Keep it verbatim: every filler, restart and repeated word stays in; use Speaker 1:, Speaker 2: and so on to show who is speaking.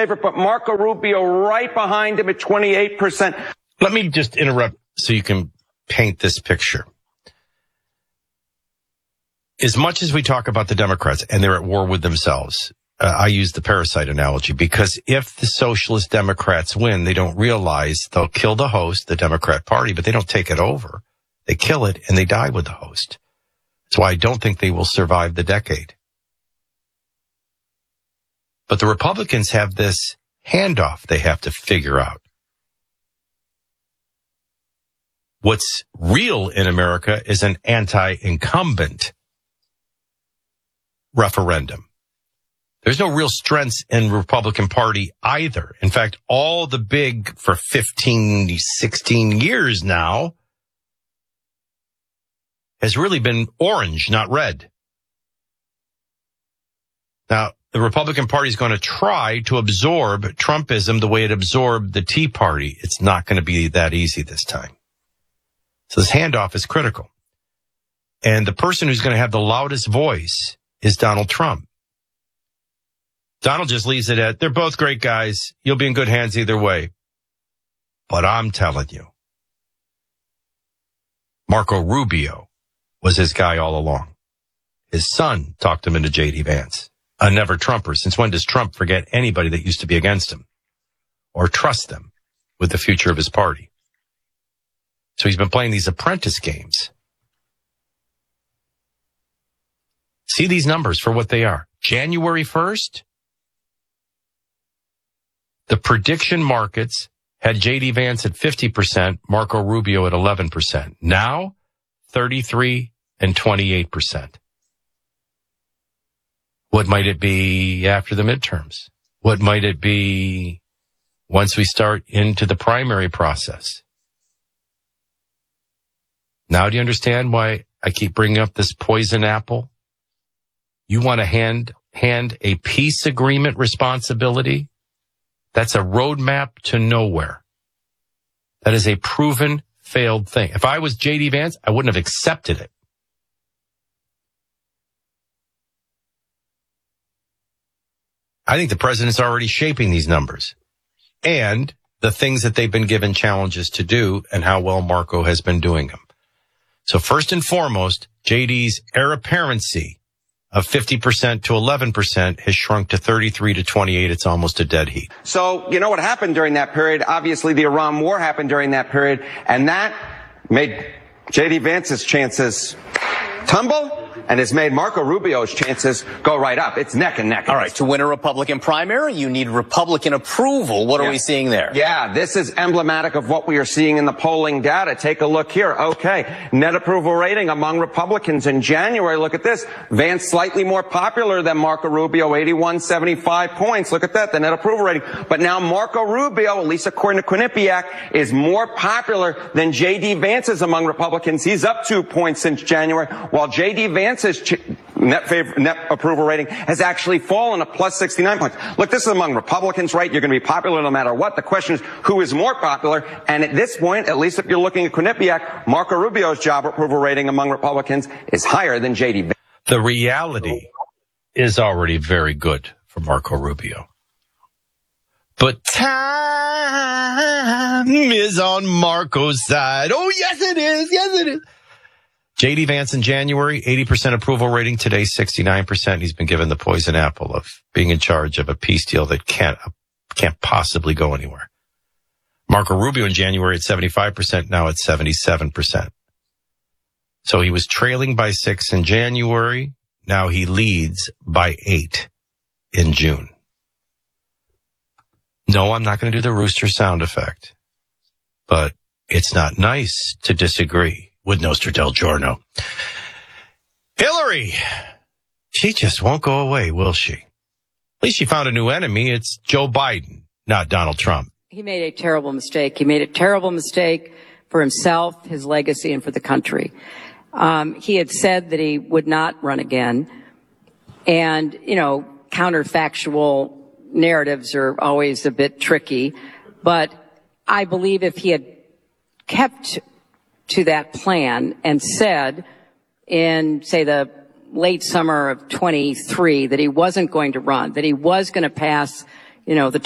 Speaker 1: favorite, but Marco Rubio right behind him at twenty-eight percent.
Speaker 2: Let me just interrupt so you can paint this picture. As much as we talk about the Democrats and they're at war with themselves, uh, I use the parasite analogy because if the socialist Democrats win, they don't realize they'll kill the host, the Democrat Party, but they don't take it over. They kill it and they die with the host. That's why I don't think they will survive the decade. But the Republicans have this handoff they have to figure out. What's real in America is an anti-incumbent referendum. There's no real strengths in the Republican Party either. In fact, all the big for fifteen, sixteen years now has really been orange, not red. Now, the Republican Party is going to try to absorb Trumpism the way it absorbed the Tea Party. It's not going to be that easy this time. So this handoff is critical. And the person who's going to have the loudest voice is Donald Trump. Donald just leaves it at, they're both great guys. You'll be in good hands either way. But I'm telling you, Marco Rubio was his guy all along. His son talked him into J D Vance. A never Trumper. Since when does Trump forget anybody that used to be against him or trust them with the future of his party? So he's been playing these apprentice games. See these numbers for what they are. January first, the prediction markets had J D Vance at fifty percent, Marco Rubio at eleven percent. Now, thirty-three and twenty-eight percent. What might it be after the midterms? What might it be once we start into the primary process? Now do you understand why I keep bringing up this poison apple? You want to hand, hand a peace agreement responsibility? That's a roadmap to nowhere. That is a proven failed thing. If I was J D Vance, I wouldn't have accepted it. I think the president's already shaping these numbers and the things that they've been given challenges to do and how well Marco has been doing them. So first and foremost, J D's heir apparency of fifty percent to eleven percent has shrunk to thirty-three to twenty-eight. It's almost a dead heat.
Speaker 1: So, you know what happened during that period? Obviously, the Iran war happened during that period, and that made J D Vance's chances tumble and has made Marco Rubio's chances go right up. It's neck and neck.
Speaker 3: All right, to win a Republican primary, you need Republican approval. What are
Speaker 1: yeah.
Speaker 3: we seeing there?
Speaker 1: Yeah, this is emblematic of what we are seeing in the polling data. Take a look here. Okay, net approval rating among Republicans in January. Look at this. Vance slightly more popular than Marco Rubio, eighty-one seventy-five points. Look at that, the net approval rating. But now Marco Rubio, at least according to Quinnipiac, is more popular than J D Vance is among Republicans. He's up two points since January, while J D Vance's ch- net favor- net approval rating has actually fallen to plus sixty-nine points. Look, this is among Republicans, right? You're going to be popular no matter what. The question is, who is more popular? And at this point, at least if you're looking at Quinnipiac, Marco Rubio's job approval rating among Republicans is higher than J D Vance.
Speaker 2: The reality is already very good for Marco Rubio. But time is on Marco's side. Oh, yes, it is. Yes, it is. J D Vance in January, eighty percent approval rating. Today, sixty-nine percent. He's been given the poison apple of being in charge of a peace deal that can't, can't possibly go anywhere. Marco Rubio in January at seventy-five percent, now at seventy-seven percent. So he was trailing by six in January. Now he leads by eight in June. No, I'm not going to do the rooster sound effect, but it's not nice to disagree with Nostra del Giorno. Hillary, she just won't go away, will she? At least she found a new enemy. It's Joe Biden, not Donald Trump.
Speaker 4: He made a terrible mistake. He made a terrible mistake for himself, his legacy, and for the country. Um, he had said that he would not run again. And, you know, counterfactual narratives are always a bit tricky. But I believe if he had kept to that plan and said in, say, the late summer of twenty-three that he wasn't going to run, that he was going to pass, you know, the